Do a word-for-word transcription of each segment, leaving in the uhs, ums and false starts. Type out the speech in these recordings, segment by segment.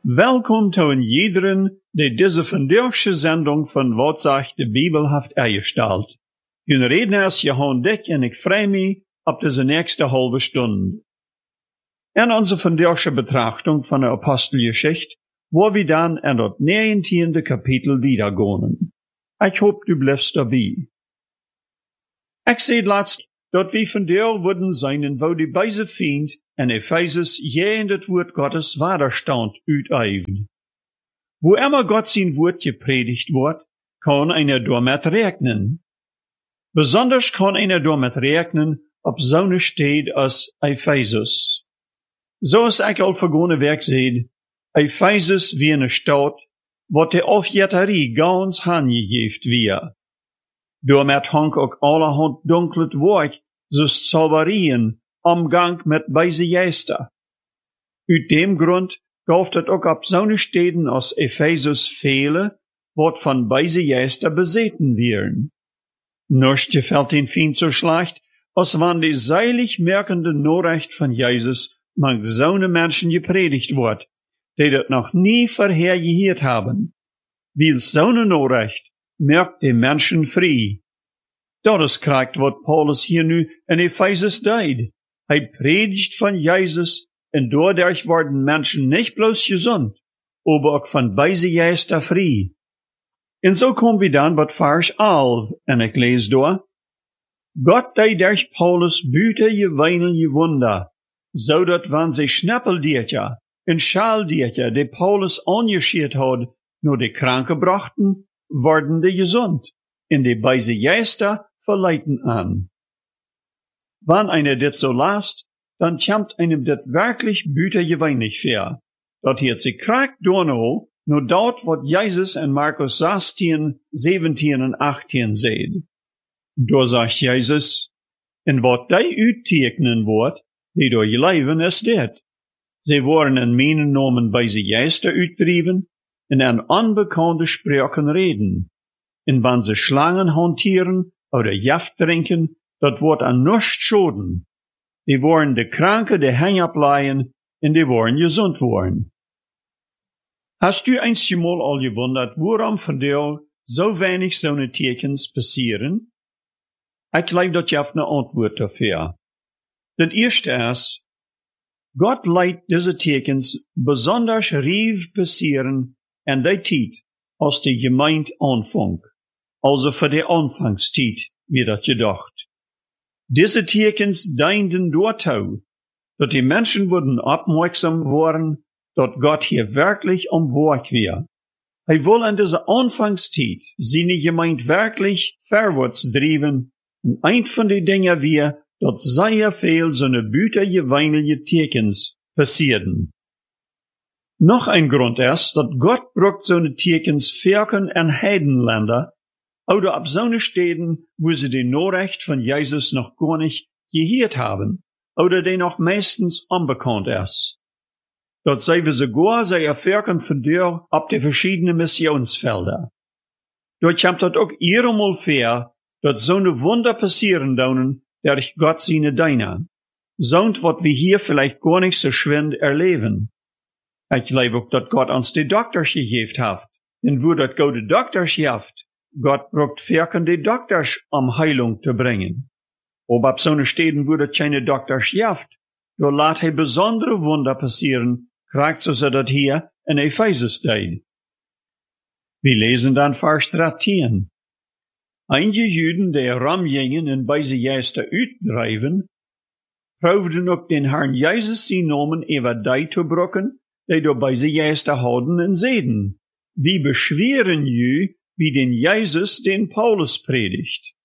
Welkom to een iederen die deze vandaagse zending van Wat zegt de Bibel heeft eingesteld. Hun redner is Johan Dick en ik freue mich op deze nächste halbe Stunde. In onze vandaagse betrachtung van de Apostelgeschichte, wo wir dann in dat negentiende Kapitel wiedergehen. Ich hoop du blijfst dabei. Ik zei laatst dat we vandaag worden zijn wo die beide Feind en Ephesus je in het woord Gottes Waderstand uiteifern. Wo immer Gott sein Wort gepredigt wordt, kann einer damit rechnen. Besonders kann einer damit rechnen op zo'n stad als Ephesus. Zoals ik al vergane werk zei, Ephesus wie een stad, wat de afjetterie ganz handgegeven weer. Daarmee hangt ook allerhand dunkelt werk, zoals zauberien, omgang met beide geesten. Uit dem Grund gauft het ook op zo'n steden als Ephesus vele, wat van beide geesten bezeten werden. Nichts gefällt den Feind so schlecht, als wann die seilig merkende Nachricht von Jesus mang zo'n Menschen gepredigt wordt, die dat noch nie vorher gehört haben. Weil zo'n Nachricht merkt die Menschen frei. Dat is krijgt wat Paulus hier nu in Ephesus deed. Hij predigt van Jezus en doordat worden Menschen nicht bloß gesund, aber ook van beide geesten frei. En zo komen we dan bij vers elf, en ik lees door. Gott deed durch Paulus büte geweinige Wunder, zodat wann sie Schnappeldietje en Schaldietje, die Paulus angeschiert had, nur die Kranke brachten, worden die gesund, en die beide geesten verleiten an. Wann einer dit so lasst, dann kommt einem dit wirklich büte geweinig vor. Dat hier sie krank dorno, nur dort, wat Jesus in Markus sechzehn, zeventien en achttien seht. Da sagt Jesus, en wat die uittekenen wordt, die door je leven is dit. Sie worden in mijn namen bij ze geesten uitdrijven, en aan onbekannte spraken reden. En wann ze slangen hantieren, oder jaft drinken, dat wordt aan nichts schoden. Die worden de kranke de hang ableihen, en die worden gesund worden. Hast du eens mal al gewundert, waarom vandaag so wenig zo'n tekens passieren? Ik glaube, dat je hebt een antwoord dafür. Het eerste is, Gott leidt deze tekens besonders rief passieren en die tijd als de gemeente aanvangt. Also für die Anfangszeit wird das gedacht. Diese Tekens dienten dazu, dass die Menschen wurden aufmerksam worden, dass Gott hier wirklich am Werk war. Er will in dieser Anfangszeit seine Gemeinde wirklich vorwärts treiben, und ein von den Dingen war, dass sehr viel so eine Büte geweinige Tekens passierten. Noch ein Grund ist, dass Gott braucht so eine Tekens Völkern in Heidenländer, oder ab zo'n steden, wo sie die Nachricht von Jesus noch gar nicht gehört haben, oder die noch meistens unbekannt ist. Dort sehen wir sogar sie erfahren von dir ab die verschiedenen Missionsfelder. Dort kommt dort auch ihremal vor, dass so eine Wunder passieren daunen, durch Gott seine Deiner. Sound, wat wir hier vielleicht gar nicht so schwind erleben. Ich glaube auch, dass Gott uns die Doktors gegeben hat. Denn wo dat gute Doktors jaft, Gott braucht Völkern die Doktors, um Heilung zu bringen. Aber ab so ne Städten, wo das keine Doktors jaft, da lässt er besondere Wunder passieren, kriegt so sie das hier in Ephesus deed. Wir lesen dann Vers dreizehn. Einige Juden, die rumgingen en beide geesten uitdrijven, proefden ook den Herrn Jesus zijn namen über die te brokken, die door beide geesten houden en zeden. Wie beschweren ju, wie den Jesus den Paulus predigt.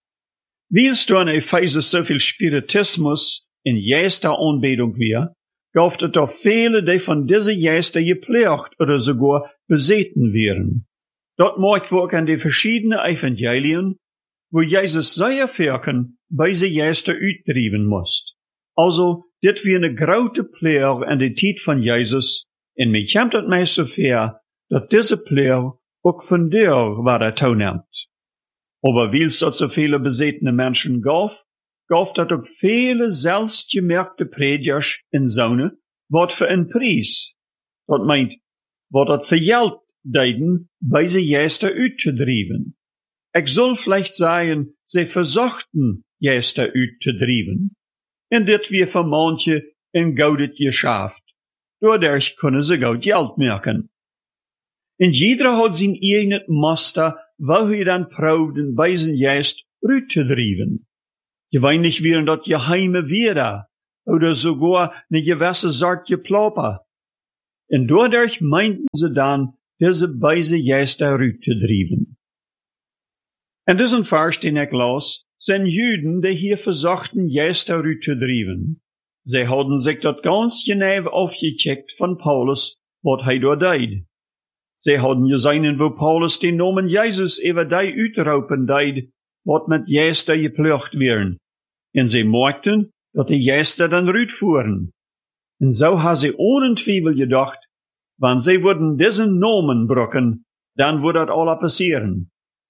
Wie es da in Ephesus so viel Spiritismus in Geister Anbetung wir, gauft es doch viele, die von diese Geister gepflegt oder sogar beseten wären. Dort mag wir auch an die verschiedenen Evangelien, wo Jesus sehr Völkern bei sie Geister uitdrijven muss. Also, dit wie eine grote Pflege an die Zeit von Jesus, en mir kommt het mij so ver, dat diese Pflege ook von dir war er toenimmt. Aber weil es dort so viele besetene Menschen gab, gab dat ook viele selbstgemerkte Predigers in Zone, wat für ein Preis. Dat meint, wat dat für Geld deiden, bei sie Geister uitzudrieven. Ich soll vielleicht sagen, sie versuchten, Geister uitzudrieven. En dit wir für manche in goudet geschafft. Dadurch können sie gut Geld merken. En jeder hat sein eigenes Muster, wo er dann probeert, bei sein Geist uitzudrieven. Gewöhnlich wären dort geheime Weder oder sogar eine gewisse Sort Geplauper. Und dadurch meinten sie dann, diese beise Geister uitzudrieven. En diesen Vers, den ich las, sind Juden, die hier versuchten, Geister uitzudrieven. Sie hadden sich dort ganz genau aufgecheckt von Paulus, was er dort deed. Sie hadden gesehen, wo Paulus den Namen Jesus über die uitroepen deed, wat mit Geister geplucht wären. En sie merkten, dat die Geister dann uitfuhren. En so haben sie ohne Zweifel gedacht, wenn sie würden diesen Namen brucken, dann würde das alles passieren.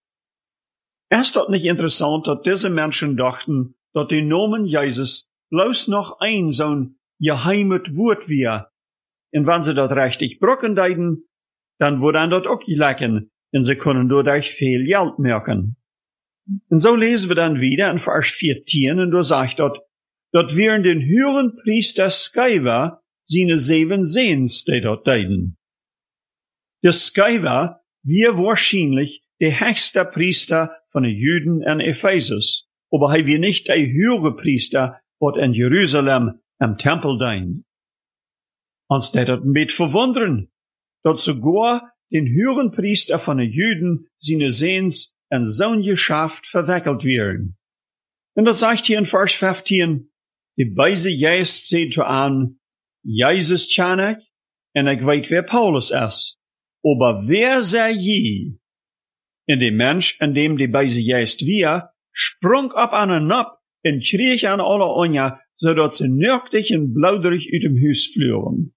Ist das nicht interessant, dass diese Menschen dachten, dass der Namen Jesus bloß noch ein so'n geheimes Wort wäre. Und wenn sie das richtig brucken deiden, dann würde dann das auch gelecken, und sie können dadurch viel Geld merken. Und so lesen wir dann wieder in Vers vierzehn, und da sagt dort, dort wären den höheren Priester Sceva seine sieben Sehens, die dort deiden. Der Sceva wir wahrscheinlich der höchste Priester von den Juden in Ephesus, aber er wir nicht der höhere Priester, wat in Jerusalem am Tempel dein. Uns det dat ein bisschen verwundern, dat sogar den höheren Priester von den Juden seine Sehens in so'n Geschäft verwickelt werden. Und das sagt hier in Vers fünfzehn, die beise Geist seht an, Jesus kann ich, und ich weiß, wer Paulus ist. Aber wer sei je? Und der Mensch, in dem die beise Geist wir, sprung ab an und ab, en schreeg aan alle onja, zodat ze nöchtig en blauderig uit dem huis vloeren.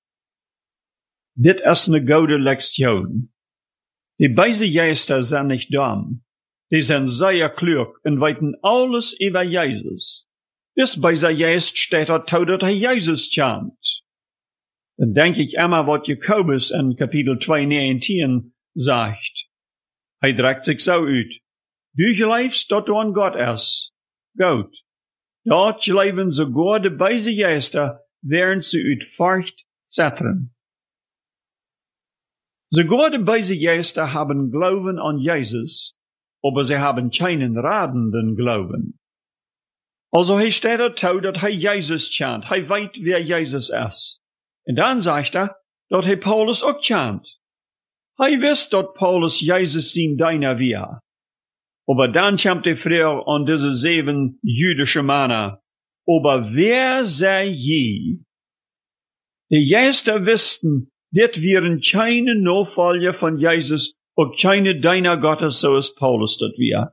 Dit is een gouden lektion. Die beise Geister zijn nicht dumm. Die zijn sehr klug en weten alles über Jesus. Dis beise Geist steht er toe dat hij Jesus chant. Dan denk ik immer, wat Jakobus in Kapitel zwei neunzehn sagt. Hij drückt sich so uit. Du geloofst dat er een God is. Goed. Dort leven sogar de beise Geister, während sie uit Furcht zittern. Sogar de beise Geister haben Glauben an Jesus, aber sie haben keinen radenden Glauben. Also hier steht er toe dat hij Jesus chant, hij weet wer Jesus is. En dan sagt er, dat hij Paulus ook chant. Hij wist dat Paulus Jesus zijn diener war. Aber dann kommt die Frage an diese sieben jüdische Männer. Aber wer sei je? Die Geister wussten, dit wären keine Nachfolger von Jesus und keine Diener Gottes, so ist Paulus das wir.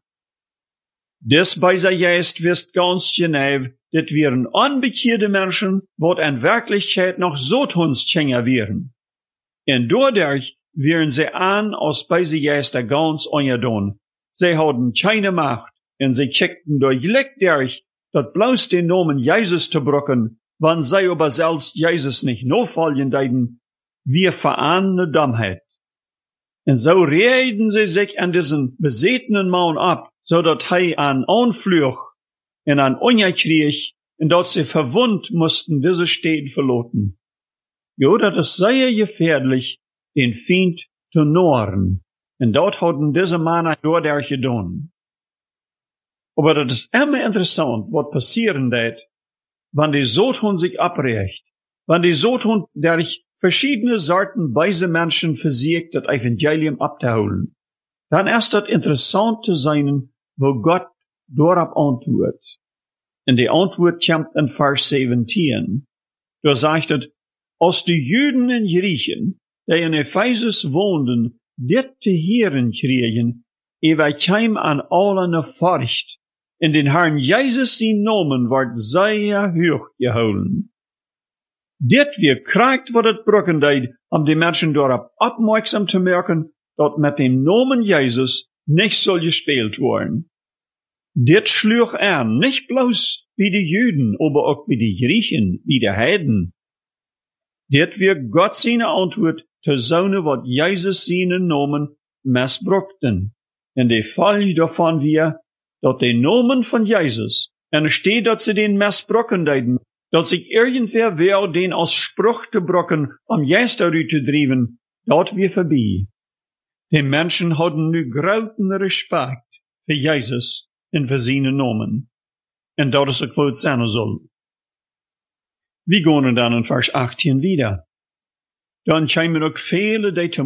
Des bei sein Geist wisst ganz genau, dit wären unbekehrte Menschen, wat in Wirklichkeit noch Sotonsschänger wären. Und dadurch wären sie an aus bei sein Geister ganz ungedon. Sie hadden keine Macht, und sie kickten durch Leck durch, dat bloß den Namen Jesus zu brucken, wann sie aber selbst Jesus nicht nachfolgen deiden, wir verahne Dummheit. Und so reden sie sich an diesen besetenen Mann ab, so dat hij an Anfluch und an Unja krieg, und dort sie verwund mussten diese Städte verloten. Jo, dat ist sehr gefährlich, den Feind zu nohren. Und dort hatten diese Männer dadurch getan. Aber das ist immer interessant, was passieren wird, wenn die Satan sich abrecht, wenn die Satan durch verschiedene Sorten weise Menschen versucht, das Evangelium abzuholen. Dann ist das interessant zu sein, wo Gott darauf antwortet. Und die Antwort kommt in Vers siebzehn. Da sagt es, als die Juden und Griechen, die in Ephesus wohnten, dit te heren kriegen, ewe keim an allen Furcht. In den Herrn Jesus sein Namen wird sehr hoch geholen. Dit wir kriegt, wat het brucken deed, um die Menschen darauf aufmerksam zu merken, dat mit dem Namen Jesus nicht soll gespielt worden. Dit schlug an, nicht bloß wie die Juden, aber auch wie die Griechen, wie die Heiden. Dit wir Gott seine Antwort te zonen wat Jezus zijn nomen misbruikten. En de Fall daarvan weer, dat de nomen van Jezus, en er steht, dat ze den misbruiken deden, dat zich irgendwer weer den als spruch te brokken, om juist eruit te drijven, dat weer voorbij. De mensen hadden nu groten respect voor Jezus en voor zijn nomen. En dat is ook wat het zijn zal. We gaan dan in vers achttien wieder. Dan komen ook vele die